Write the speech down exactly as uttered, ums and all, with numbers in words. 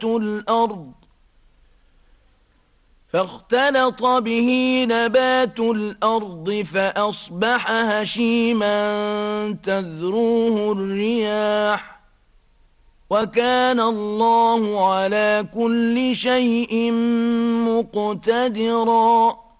الأرض فاختلط به نبات الأرض فأصبح هشيما تذروه الرياح وكان الله على كل شيء مقتدرا